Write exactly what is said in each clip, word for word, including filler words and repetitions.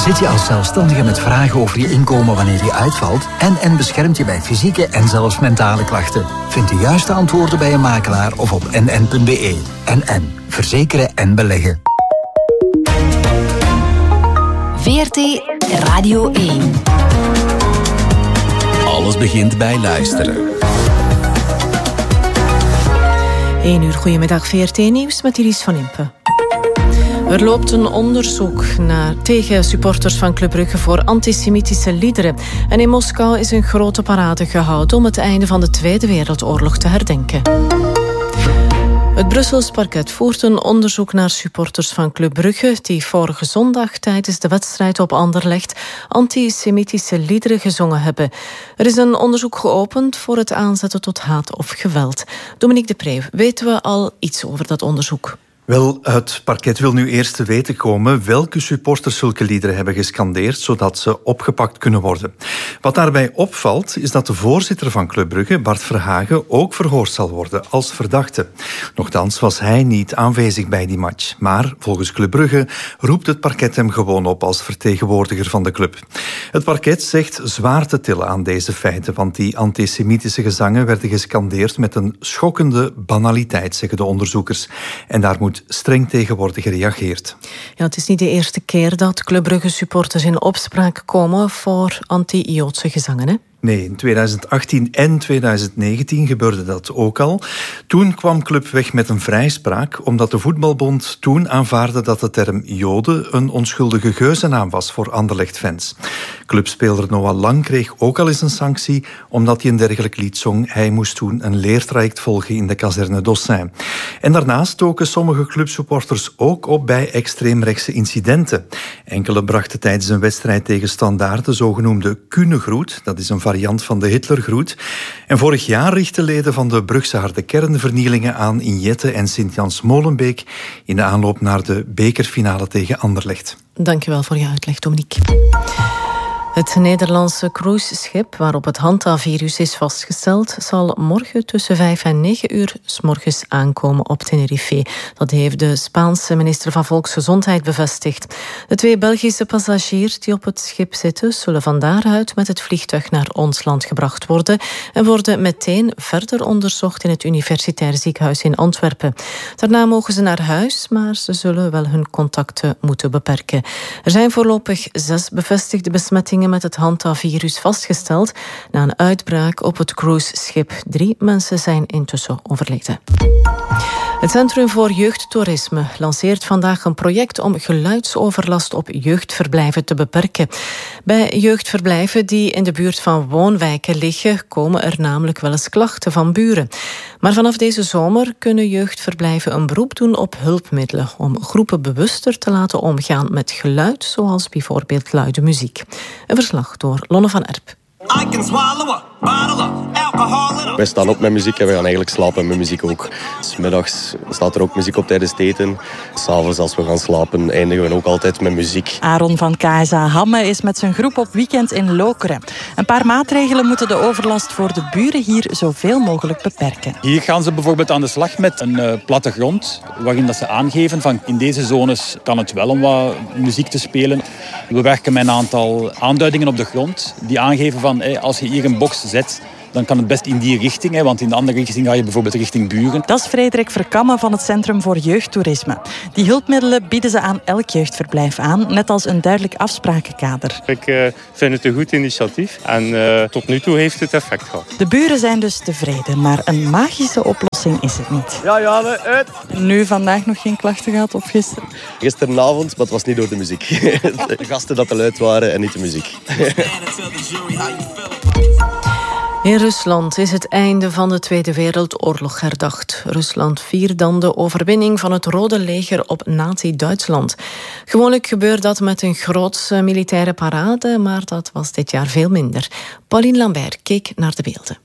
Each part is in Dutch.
Zit je als zelfstandige met vragen over je inkomen wanneer je uitvalt? N N beschermt je bij fysieke en zelfs mentale klachten. Vind de juiste antwoorden bij een makelaar of op n n punt b e. N N. Verzekeren en beleggen. V R T Radio één. Alles begint bij luisteren. één uur, goedemiddag, V R T-nieuws met Iris van Impe. Er loopt een onderzoek naar, tegen supporters van Club Brugge voor antisemitische liederen. En in Moskou is een grote parade gehouden om het einde van de Tweede Wereldoorlog te herdenken. Het Brussels parket voert een onderzoek naar supporters van Club Brugge die vorige zondag tijdens de wedstrijd op Anderlecht antisemitische liederen gezongen hebben. Er is een onderzoek geopend voor het aanzetten tot haat of geweld. Dominique de Preeuw, weten we al iets over dat onderzoek? Wel, het parket wil nu eerst te weten komen welke supporters zulke liederen hebben gescandeerd, zodat ze opgepakt kunnen worden. Wat daarbij opvalt, is dat de voorzitter van Club Brugge, Bart Verhagen, ook verhoord zal worden als verdachte. Nochtans was hij niet aanwezig bij die match. Maar volgens Club Brugge roept het parket hem gewoon op als vertegenwoordiger van de club. Het parket zegt zwaar te tillen aan deze feiten, want die antisemitische gezangen werden gescandeerd met een schokkende banaliteit, zeggen de onderzoekers. En daar moet streng tegen worden gereageerd. Ja, het is niet de eerste keer dat Club Brugge supporters in opspraak komen voor anti-Joodse gezangen, hè? Nee, in twintig achttien en twintig negentien gebeurde dat ook al. Toen kwam Club weg met een vrijspraak, omdat de voetbalbond toen aanvaarde dat de term Joden een onschuldige geuzennaam was voor Anderlecht-fans. Clubspeler Noah Lang kreeg ook al eens een sanctie, omdat hij een dergelijk lied zong. Hij moest toen een leertraject volgen in de kazerne d'Ossin. En daarnaast stoken sommige clubsupporters ook op bij extreemrechtse incidenten. Enkele brachten tijdens een wedstrijd tegen Standaard de zogenoemde Kuhnegroet, dat is een variant van de Hitlergroet. En vorig jaar richtten leden van de Brugse harde kern vernielingen aan in Jette en Sint-Jans-Molenbeek in de aanloop naar de bekerfinale tegen Anderlecht. Dankjewel voor je uitleg, Dominique. Het Nederlandse cruiseschip waarop het Hanta-virus is vastgesteld zal morgen tussen vijf en negen uur 's morgens aankomen op Tenerife. Dat heeft de Spaanse minister van Volksgezondheid bevestigd. De twee Belgische passagiers die op het schip zitten zullen van daaruit met het vliegtuig naar ons land gebracht worden en worden meteen verder onderzocht in het Universitair Ziekenhuis in Antwerpen. Daarna mogen ze naar huis, maar ze zullen wel hun contacten moeten beperken. Er zijn voorlopig zes bevestigde besmettingen met het Hanta-virus vastgesteld na een uitbraak op het cruiseschip. Drie mensen zijn intussen overleden. Het Centrum voor Jeugdtoerisme lanceert vandaag een project om geluidsoverlast op jeugdverblijven te beperken. Bij jeugdverblijven die in de buurt van woonwijken liggen, komen er namelijk wel eens klachten van buren. Maar vanaf deze zomer kunnen jeugdverblijven een beroep doen op hulpmiddelen om groepen bewuster te laten omgaan met geluid, zoals bijvoorbeeld luide muziek. Een verslag door Lonne van Erp. Wij staan op met muziek en we gaan eigenlijk slapen met muziek ook. 'S Middags staat er ook muziek op tijdens het eten. 'S Avonds als we gaan slapen eindigen we ook altijd met muziek. Aaron van K S A Hamme is met zijn groep op weekend in Lokeren. Een paar maatregelen moeten de overlast voor de buren hier zoveel mogelijk beperken. Hier gaan ze bijvoorbeeld aan de slag met een uh, plattegrond, waarin dat ze aangeven van in deze zones kan het wel om wat muziek te spelen. We werken met een aantal aanduidingen op de grond die aangeven van hey, als je hier een box zet, dan kan het best in die richting, hè, want in de andere richting ga je bijvoorbeeld richting buren. Dat is Frederik Verkamme van het Centrum voor Jeugdtoerisme. Die hulpmiddelen bieden ze aan elk jeugdverblijf aan, net als een duidelijk afsprakenkader. Ik uh, vind het een goed initiatief en uh, tot nu toe heeft het effect gehad. De buren zijn dus tevreden, maar een magische oplossing is het niet. Ja, ja, uit. Nu vandaag nog geen klachten gehad of gisteren? Gisteravond, maar het was niet door de muziek. De gasten dat te luid waren en niet de muziek. In Rusland is het einde van de Tweede Wereldoorlog herdacht. Rusland viert dan de overwinning van het Rode Leger op Nazi-Duitsland. Gewoonlijk gebeurt dat met een grootse militaire parade, maar dat was dit jaar veel minder. Pauline Lambert keek naar de beelden.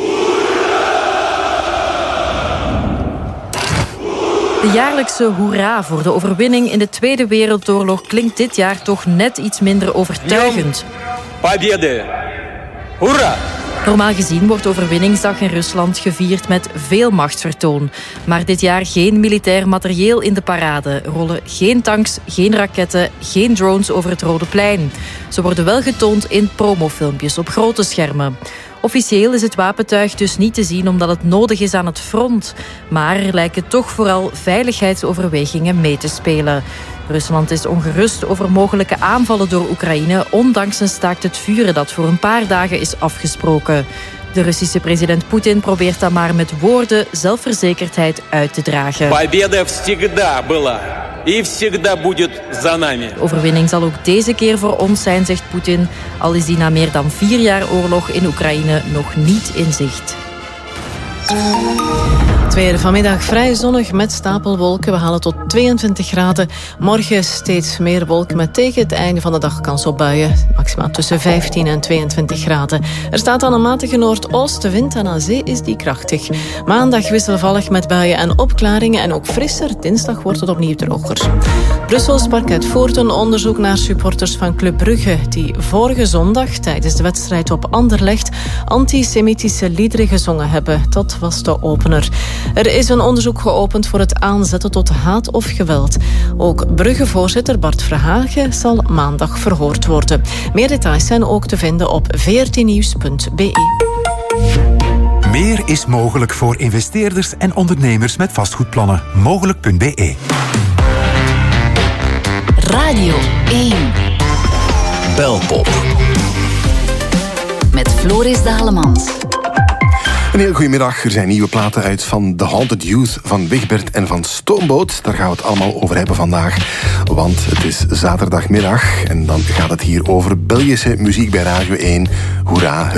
De jaarlijkse hoera voor de overwinning in de Tweede Wereldoorlog klinkt dit jaar toch net iets minder overtuigend. Победы! Hoera! Normaal gezien wordt Overwinningsdag in Rusland gevierd met veel machtsvertoon. Maar dit jaar geen militair materieel in de parade. Rollen geen tanks, geen raketten, geen drones over het Rode Plein. Ze worden wel getoond in promofilmpjes op grote schermen. Officieel is het wapentuig dus niet te zien omdat het nodig is aan het front. Maar er lijken toch vooral veiligheidsoverwegingen mee te spelen. Rusland is ongerust over mogelijke aanvallen door Oekraïne, ondanks een staakt het vuren dat voor een paar dagen is afgesproken. De Russische president Poetin probeert dan maar met woorden zelfverzekerdheid uit te dragen. De overwinning zal ook deze keer voor ons zijn, zegt Poetin, al is die na meer dan vier jaar oorlog in Oekraïne nog niet in zicht. Tweede vanmiddag vrij zonnig met stapelwolken. We halen tot tweeëntwintig graden. Morgen steeds meer wolken met tegen het einde van de dag kans op buien. Maximaal tussen vijftien en tweeëntwintig graden. Er staat dan een matige noordoostenwind en aan zee is die krachtig. Maandag wisselvallig met buien en opklaringen en ook frisser. Dinsdag wordt het opnieuw droger. Brussels Parket voert een onderzoek naar supporters van Club Brugge die vorige zondag tijdens de wedstrijd op Anderlecht antisemitische liederen gezongen hebben. Dat was de opener. Er is een onderzoek geopend voor het aanzetten tot haat of geweld. Ook Brugge-voorzitter Bart Verhagen zal maandag verhoord worden. Meer details zijn ook te vinden op v r t nieuws punt b e. Meer is mogelijk voor investeerders en ondernemers met vastgoedplannen. Mogelijk punt b e. Radio één. Belpop. Met Floris Dalemans. Een heel goedemiddag. Er zijn nieuwe platen uit van The Haunted Youth, van Wigbert en van Stoomboot. Daar gaan we het allemaal over hebben vandaag. Want het is zaterdagmiddag en dan gaat het hier over Belgische muziek bij Radio één. Hoera!